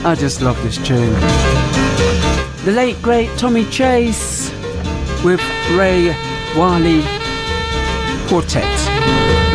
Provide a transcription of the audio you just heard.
I just love this tune. The late great Tommy Chase with Ray Wylie Quartet.